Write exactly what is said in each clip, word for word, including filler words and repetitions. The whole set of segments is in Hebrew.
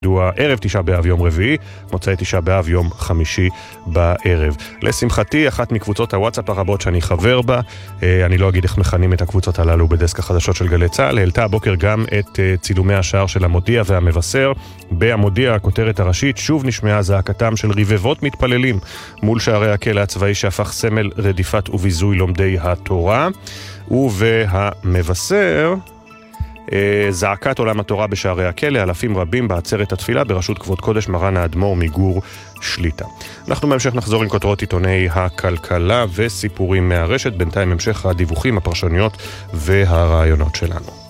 ערב תשעה באב יום רביעי, מוצאי תשעה באב יום חמישי בערב. לשמחתי, אחת מקבוצות הוואטסאפ הרבות שאני חבר בה, אני לא אגיד איך מכנים את הקבוצות הללו בדסק החדשות של גלי צה"ל, העלתה הבוקר גם את צילומי השער של המודיע והמבשר. בהמודיע, הכותרת הראשית, שוב נשמעה זעקתם של רבבות מתפללים מול שערי הכלא הצבאי שהפך סמל רדיפת וביזוי לומדי התורה. ובהמבשר, זעקת עולם התורה בשערי הכלא, אלפים רבים בעצרת התפילה בראשות כבוד קודש מרן האדמו"ר מגור שליטה. אנחנו בהמשך נחזור עם כותרות עיתוני הכלכלה וסיפורים מהרשת, בינתיים המשך הדיווחים, הפרשניות והרעיונות שלנו.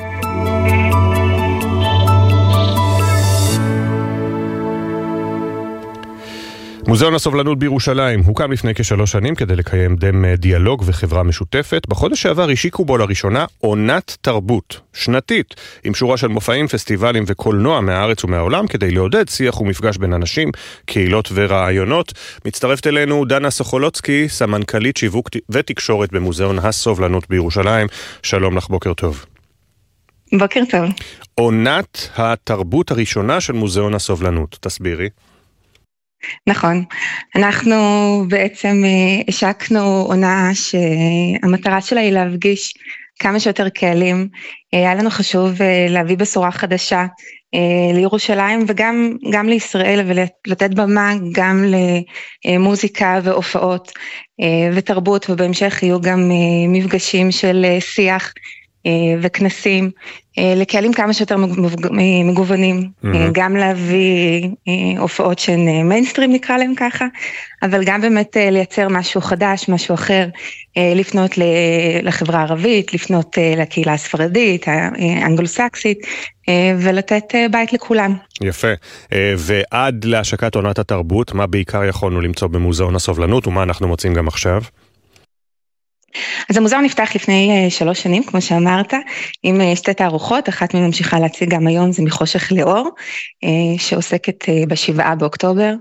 מוזיאון הסובלנות בירושלים הוקם לפני כשלוש שנים כדי לקיים דם דיאלוג וחברה משותפת. בחודש שעבר השיקו בו לראשונה עונת תרבות שנתית עם שורה של מופעים, פסטיבלים וקולנוע מהארץ ומהעולם כדי לעודד שיח ומפגש בין אנשים, קהילות ורעיונות. מצטרפת אלינו דנה סוחולוצקי, סמנכ"לית שיווק ותקשורת במוזיאון הסובלנות בירושלים. שלום לך, בוקר טוב. בוקר טוב. עונת התרבות הראשונה של מוזיאון הסובלנות, תסבירי. נכון, אנחנו בעצם השקנו עונה שהמטרה שלה היא להפגיש כמה שיותר קהלים. היה לנו חשוב להביא בשורה חדשה לירושלים וגם גם לישראל, ולתת במה גם למוזיקה והופעות ותרבות, ובהמשך יהיו גם מפגשים של שיח וכנסים לקהלים כמה שיותר מגוונים, גם להביא הופעות שהן מיינסטרים נקרא להם ככה, אבל גם באמת לייצר משהו חדש, משהו אחר, לפנות לחברה הערבית, לפנות לקהילה הספרדית, האנגלוסקסית, ולתת בית לכולם. יפה. ועד להשקת עונת התרבות, מה בעיקר יכולנו למצוא במוזיאון הסובלנות, ומה אנחנו מוצאים גם עכשיו? אז המוזיאון נפתח לפני שלוש שנים, כמו שאמרת, עם שתי תערוכות, אחת מהן ממשיכה להציג גם היום, זה מחושך לאור, שעוסקת בשבעה באוקטובר,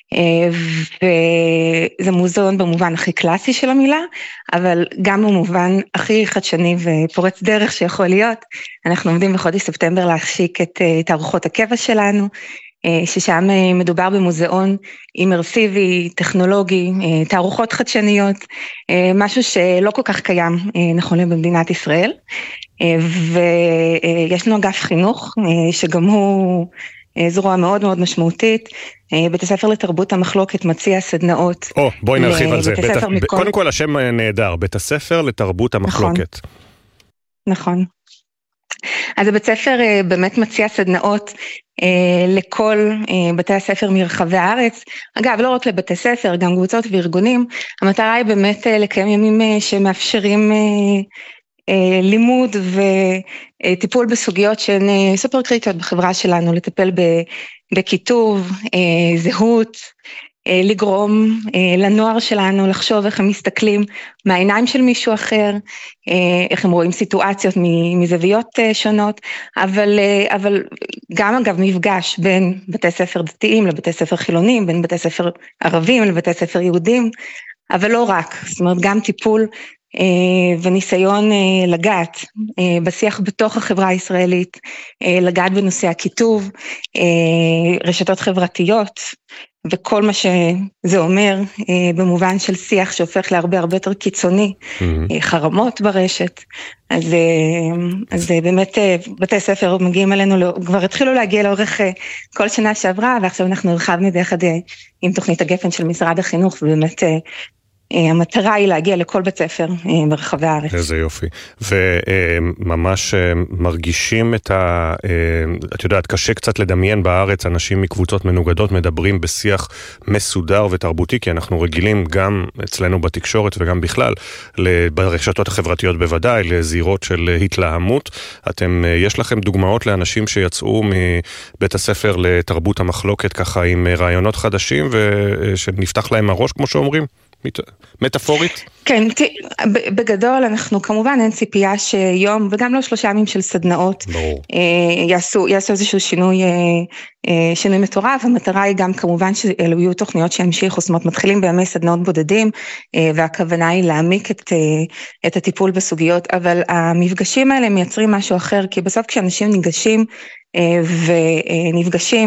וזה מוזיאון במובן הכי קלאסי של המילה, אבל גם במובן הכי חדשני ופורץ דרך שיכול להיות. אנחנו עומדים בחודש ספטמבר להשיק את תערוכות הקבע שלנו, ששם מדובר במוזיאון אימרסיבי, טכנולוגי, תערוכות חדשניות, משהו שלא כל כך קיים נכון במדינת ישראל, ויש לנו אגף חינוך שגם הוא זרוע מאוד מאוד משמעותית. בית הספר לתרבות המחלוקת מציע סדנאות. או, בואי נרחיב על זה. קודם כל השם נהדר, בית הספר לתרבות המחלוקת. נכון. אז הבית ספר באמת מציע סדנאות לכל בתי הספר מרחבי הארץ, אגב לא רק לבתי ספר, גם קבוצות וארגונים. המטרה היא באמת לקיים ימים שמאפשרים לימוד וטיפול בסוגיות שהן סופר קריטיות בחברה שלנו, לטפל בכיתוב, זהות, לגרום לנוער שלנו לחשוב איך הם מסתכלים מהעיניים של מישהו אחר, איך הם רואים סיטואציות מזוויות שונות, אבל, אבל גם אגב מפגש בין בתי ספר דתיים לבתי ספר חילונים, בין בתי ספר ערבים לבתי ספר יהודים, אבל לא רק, זאת אומרת גם טיפול וניסיון לגעת בשיח בתוך החברה הישראלית, לגעת בנושא הכיתוב, רשתות חברתיות, וכל מה שזה אומר במובן של שיח שהופך להרבה הרבה יותר קיצוני, mm-hmm. חרמות ברשת. אז, אז באמת בתי ספר מגיעים אלינו, כבר התחילו להגיע לאורך כל שנה שעברה, ועכשיו אנחנו הרחבנו ביחד עם תוכנית הגפן של משרד החינוך, ובאמת המטרה היא להגיע לכל בית ספר ברחבי הארץ. איזה יופי. וממש מרגישים את ה... את יודעת, קשה קצת לדמיין בארץ, אנשים מקבוצות מנוגדות מדברים בשיח מסודר ותרבותי, כי אנחנו רגילים גם אצלנו בתקשורת וגם בכלל, ברשתות החברתיות בוודאי, לזירות של התלהמות. אתם, יש לכם דוגמאות לאנשים שיצאו מבית הספר לתרבות המחלוקת, ככה עם רעיונות חדשים, ושנפתח להם הראש, כמו שאומרים? מטאפורית? כן, בגדול אנחנו כמובן אין ציפייה שיום וגם לא שלושה ימים של סדנאות יעשו, יעשו איזשהו שינוי, שינוי מטורף. המטרה היא גם כמובן שאלו יהיו תוכניות שהמשיכו, זאת אומרת מתחילים בימי סדנאות בודדים, והכוונה היא להעמיק את, את הטיפול בסוגיות, אבל המפגשים האלה מייצרים משהו אחר, כי בסוף כשאנשים ניגשים ונפגשים